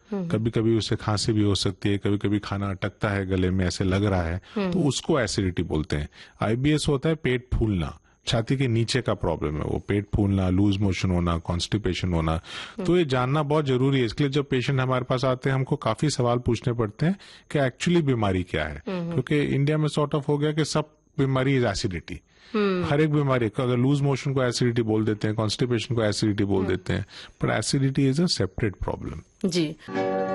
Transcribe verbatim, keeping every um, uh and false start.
कभी कभी उसे खांसी भी हो सकती है, कभी कभी खाना अटकता है, गले में ऐसे लग रहा है, तो उसको एसिडिटी बोलते हैं। आईबीएस होता है पेट फूलना, छाती के नीचे का प्रॉब्लम है वो, पेट फूलना, लूज मोशन होना, कॉन्स्टिपेशन होना। तो ये जानना बहुत जरूरी है। इसके लिए जब पेशेंट हमारे पास आते हैं हमको काफी सवाल पूछने पड़ते हैं कि एक्चुअली बीमारी क्या है, क्योंकि इंडिया में सॉर्ट ऑफ हो गया कि सब बीमारी इज एसिडिटी। हर एक बीमारी को, अगर लूज मोशन को एसिडिटी बोल देते हैं, कॉन्स्टिपेशन को एसिडिटी बोल देते हैं, पर acidity is a separate problem. Ji.